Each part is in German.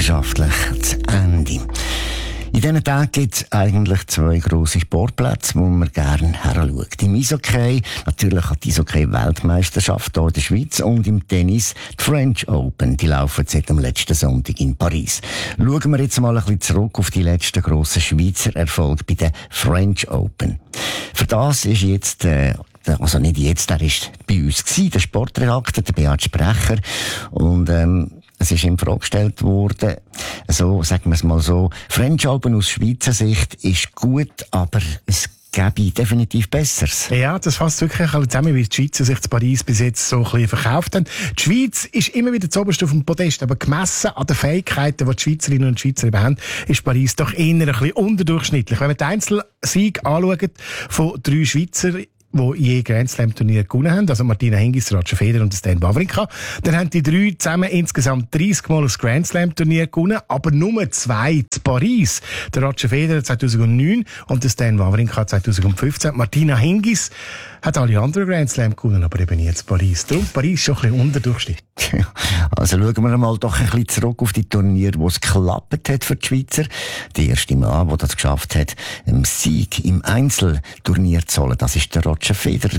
meisterschaftlich zu Ende. In diesen Tagen gibt es eigentlich zwei grosse Sportplätze, wo man gerne heranschaut. Im Eishockey, natürlich hat die Eishockey-Weltmeisterschaft hier in der Schweiz, und im Tennis die French Open. Die laufen seit dem letzten Sonntag in Paris. Schauen wir jetzt mal ein bisschen zurück auf die letzten grossen Schweizer Erfolge bei den French Open. Für das ist jetzt, also nicht jetzt, er ist bei uns gewesen, der Sportredakteur, der Beat Sprecher, und es ist ihm vorgestellt worden, so, sagen wir es mal so, French Open aus Schweizer Sicht ist gut, aber es gäbe definitiv Besseres. Ja, das fasst wirklich zusammen, wie die Schweizer sich zu Paris bis jetzt so ein bisschen verkauft haben. Die Schweiz ist immer wieder zuoberst auf dem Podest, aber gemessen an den Fähigkeiten, die die Schweizerinnen und Schweizer eben haben, ist Paris doch eher ein bisschen unterdurchschnittlich. Wenn man den Einzelsieg anschaut von 3 Schweizer, die je Grand Slam Turnier gewonnen haben, also Martina Hingis, Roger Federer und Stan Wawrinka. Dann haben die 3 zusammen insgesamt 30 Mal das Grand Slam Turnier gewonnen, aber nur 2 zu Paris. Der Roger Federer 2009 und der Stan Wawrinka 2015. Martina Hingis hat alle anderen Grand Slam gewonnen, aber eben nie zu Paris. Darum Paris schon ein bisschen unterdurchschnittlich. Also schauen wir mal doch ein bisschen zurück auf die Turniere, wo es geklappt hat für die Schweizer. Der erste Mann, der das geschafft hat, einen Sieg im Einzelturnier zu holen, das war der Roger Federer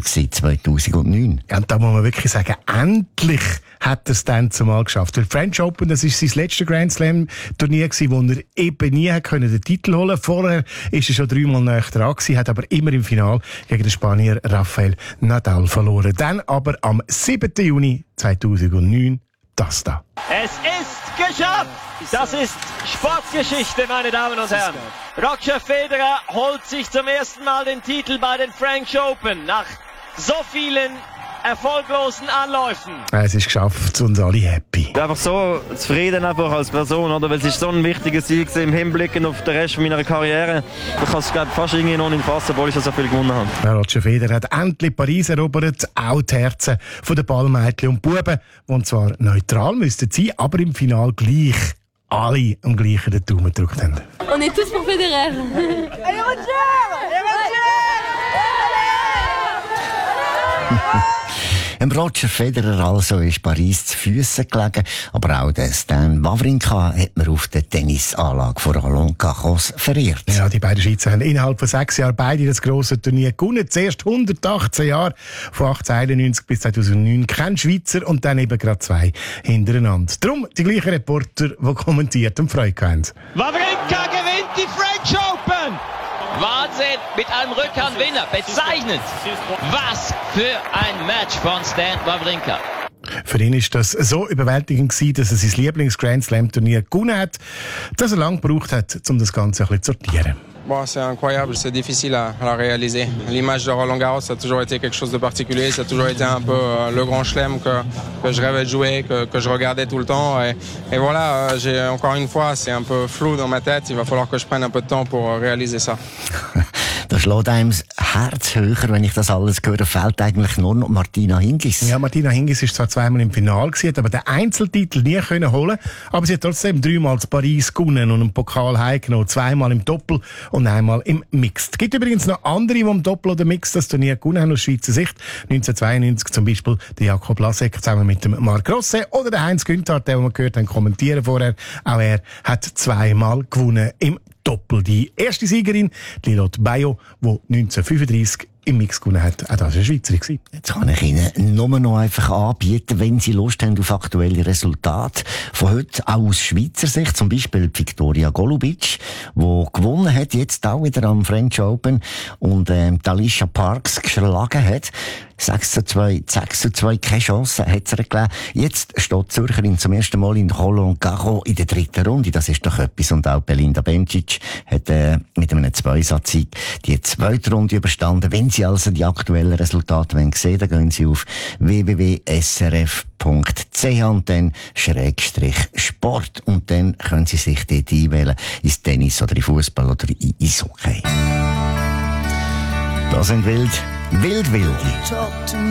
2009. Ja, und da muss man wirklich sagen, endlich hat er es dann zumal geschafft. Weil French Open, das war sein letztes Grand Slam Turnier gewesen, wo er eben nie den Titel holen konnte. Vorher ist er schon 3-mal näher dran gewesen, hat aber immer im Finale gegen den Spanier Rafael Nadal verloren. Dann aber am 7. Juni 2009 das da. Es ist geschafft! Das ist Sportgeschichte, meine Damen und Herren. Roger Federer holt sich zum ersten Mal den Titel bei den French Open nach so vielen erfolglosen Anläufen. Es ist geschafft und alle happy. Einfach so zufrieden einfach als Person, oder? Weil es ist so ein wichtiger Sieg im Hinblick auf den Rest meiner Karriere. Ich kann es fast irgendwie noch nicht fassen, obwohl ich schon so viel gewonnen habe. Ja, Roger Federer hat endlich Paris erobert, auch die Herzen der Ballmädchen und Buben, die zwar neutral müssten sein, aber im Finale gleich alle am gleichen den Daumen gedrückt haben. On est tous pour Federer. Allez Roger! Roger Federer also ist Paris zu Füssen gelegen, aber auch der Stan Wawrinka hat man auf der Tennisanlage von Roland Garros verehrt. Ja, die beiden Schweizer haben innerhalb von 6 Jahren beide das grosse Turnier gewonnen. Zuerst 118 Jahre, von 1891 bis 2009. Kein Schweizer und dann eben gerade 2 hintereinander. Darum die gleichen Reporter, die kommentiert und Freude haben. Wawrinka gewinnt die French Open! Wahnsinn, mit einem Rückhandwinner, bezeichnend. Was für ein Match von Stan Wawrinka. Für ihn ist das so überwältigend gewesen, dass er sein Lieblings-Grand Slam-Turnier gewonnen hat, dass er lange gebraucht hat, um das Ganze ein bisschen zu sortieren. Bon, c'est incroyable, c'est difficile à réaliser. L'image de Roland Garros, ça a toujours été quelque chose de particulier, ça a toujours été un peu le grand chelem que je rêvais de jouer, que je regardais tout le temps. Et voilà, encore une fois, c'est un peu flou dans ma tête, il va falloir que je prenne un peu de temps pour réaliser ça. Da schlägt einem das Herz höher, wenn ich das alles höre, fehlt eigentlich nur noch Martina Hingis. Ja, Martina Hingis ist zwar 2-mal im Finale gewesen, hat aber den Einzeltitel nie können holen, aber sie hat trotzdem 3-mal zu Paris gewonnen und einen Pokal heimgenommen, 2-mal im Doppel und einmal im Mixed. Es gibt übrigens noch andere, die im Doppel oder Mixed das Turnier gewonnen haben aus Schweizer Sicht. 1992 zum Beispiel der Jakob Lasek zusammen mit dem Marc Rosset oder der Heinz Günther, den wir gehört haben kommentieren vorher. Auch er hat 2-mal gewonnen im Doppel. Die erste Siegerin, Lilotte Bayo, die 1935 im Mix gewonnen hat. Auch das war eine Schweizerin. Jetzt kann ich Ihnen nur noch einfach anbieten, wenn Sie Lust haben auf aktuelle Resultate von heute, auch aus Schweizer Sicht. Zum Beispiel Viktoria Golubic, die gewonnen hat, jetzt auch wieder am French Open und Alicia Parks geschlagen hat. 6:2, keine Chance hat sie gegeben. Jetzt steht die Zürcherin zum ersten Mal in Roland Garros in der 3. Runde. Das ist doch etwas. Und auch Belinda Bencic hat mit einem 2-Satz-Sieg die 2. Runde überstanden. Wenn Sie also die aktuellen Resultate sehen wollen, dann gehen Sie auf www.srf.ch und dann /Sport. Und dann können Sie sich dort einwählen ins Tennis oder in Fußball oder in Eishockey. Das sind wild.